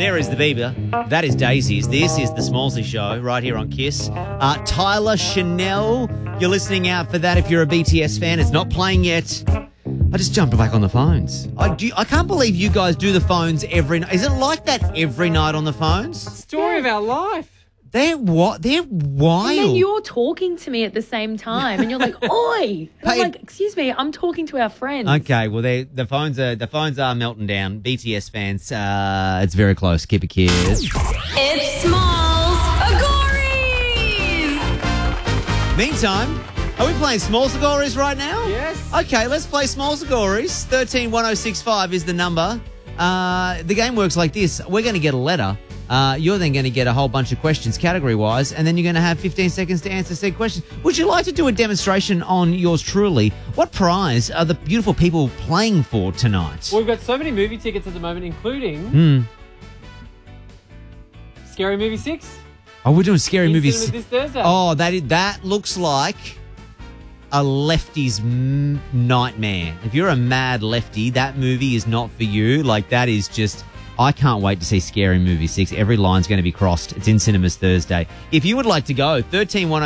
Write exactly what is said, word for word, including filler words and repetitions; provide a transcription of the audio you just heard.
There is the Bieber. That is Daisies. This is the Smallsy Show right here on Kiss. Uh, Tyler Chanel, you're listening out for that if you're a B T S fan. It's not playing yet. I just jumped back on the phones. I do. I can't believe you guys do the phones every night. Is it like that every night on the phones? Story of our life. They're what? They're wild. And then you're talking to me at the same time, and you're like, "Oi!" And I'm like, "Excuse me, I'm talking to our friends." Okay, well, they the phones are the phones are melting down. B T S fans, uh, it's very close. Keep it kids. It's Smalls Agories. Meantime, are we playing Small Agories right now? Yes. Okay, let's play Small Agories. Thirteen one zero six five is the number. Uh, the game works like this: we're going to get a letter. Uh, you're then going to get a whole bunch of questions category-wise, and then you're going to have fifteen seconds to answer said questions. Would you like to do a demonstration on yours truly? What prize are the beautiful people playing for tonight? Well, we've got so many movie tickets at the moment, including Mm. Scary Movie six. Oh, we're doing Scary In Movies. cinemas this Thursday. Oh, that is, that looks like a lefty's m- nightmare. If you're a mad lefty, that movie is not for you. Like, that is just... I can't wait to see Scary Movie six. Every line's going to be crossed. It's in cinemas Thursday. If you would like to go, thirteen one